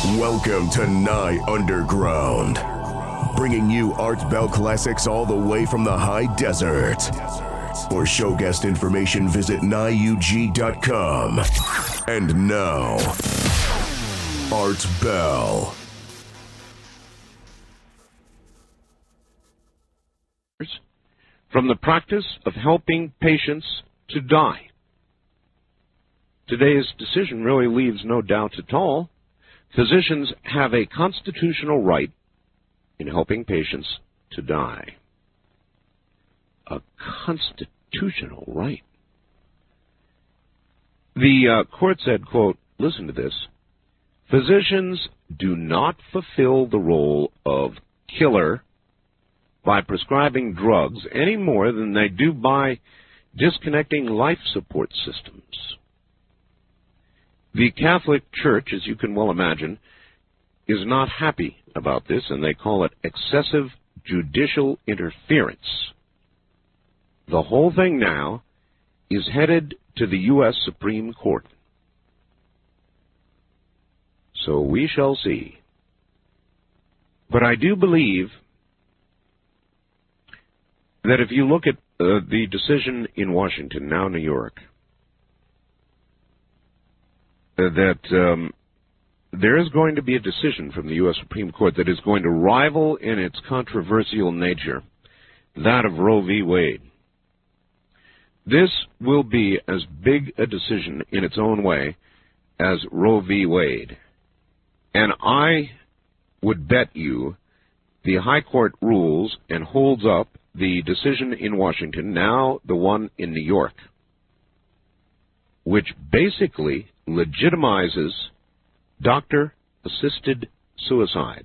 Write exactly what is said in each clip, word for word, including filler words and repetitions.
Welcome to Nye Underground, bringing you Art Bell classics all the way from the high desert. For show guest information, visit nye u g dot com. And now, Art Bell. From the practice of helping patients to die. Today's decision really leaves no doubt at all. Physicians have a constitutional right in helping patients to die. A constitutional right. The uh, court said, quote, listen to this, physicians do not fulfill the role of killer by prescribing drugs any more than they do by disconnecting life support systems. The Catholic Church, as you can well imagine, is not happy about this, and they call it excessive judicial interference. The whole thing now is headed to the U S Supreme Court. So we shall see. But I do believe that if you look at uh, the decision in Washington, now New York, uh, that um, there is going to be a decision from the U S Supreme Court that is going to rival in its controversial nature that of Roe v. Wade. This will be as big a decision in its own way as Roe v. Wade. And I would bet you the High Court rules and holds up the decision in Washington, now the one in New York, which basically legitimizes doctor-assisted suicide.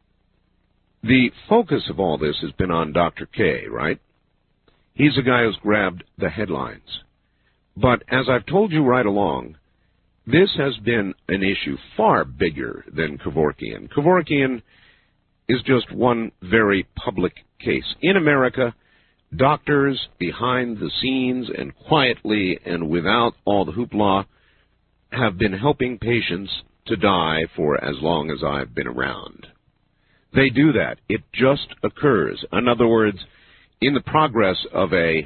The focus of all this has been on Doctor K, right? He's the guy who's grabbed the headlines. But as I've told you right along, this has been an issue far bigger than Kevorkian. Kevorkian is just one very public case. In America, doctors behind the scenes and quietly and without all the hoopla have been helping patients to die for as long as I've been around. They do that. It just occurs. In other words, in the progress of a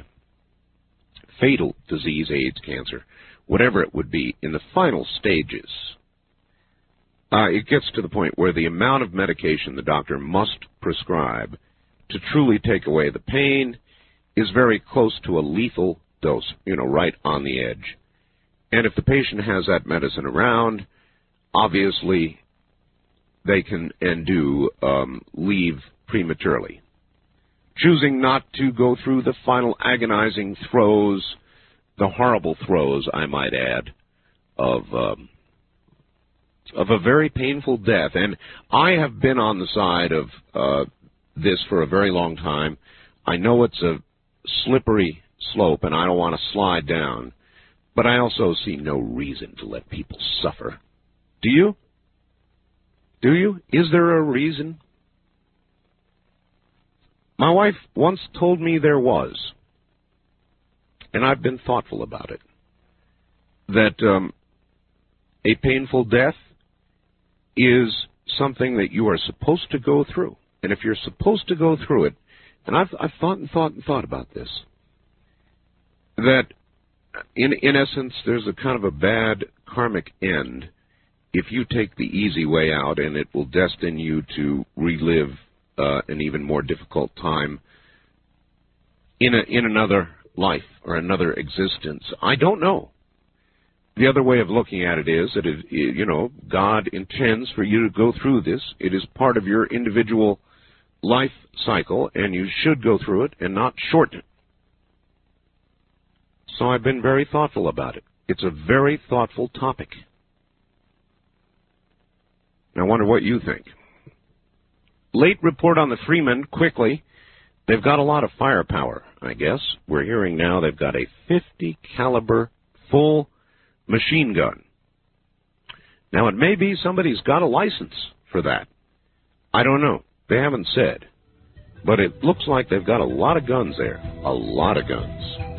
fatal disease, AIDS, cancer, whatever it would be, in the final stages, uh, it gets to the point where the amount of medication the doctor must prescribe to truly take away the pain is very close to a lethal dose, you know, right on the edge. And if the patient has that medicine around, obviously they can and do um, leave prematurely, choosing not to go through the final agonizing throes, the horrible throes, I might add, of um, of a very painful death. And I have been on the side of uh, this for a very long time. I know it's a slippery slope, and I don't want to slide down, but I also see no reason to let people suffer. Do you? Do you? Is there a reason? My wife once told me there was, and I've been thoughtful about it, that um, a painful death is something that you are supposed to go through. And if you're supposed to go through it, and I've, I've thought and thought and thought about this, that in, in essence there's a kind of a bad karmic end if you take the easy way out, and it will destine you to relive uh, an even more difficult time in a, in another life or another existence. I don't know. The other way of looking at it is that, it, you know, God intends for you to go through this. It is part of your individual life cycle, and you should go through it and not shorten it. So I've been very thoughtful about it. It's a very thoughtful topic. I wonder what you think. Late report on the Freeman, quickly. They've got a lot of firepower, I guess. We're hearing now they've got a fifty caliber full machine gun. Now, it may be somebody's got a license for that. I don't know. They haven't said. But it looks like they've got a lot of guns there. A lot of guns.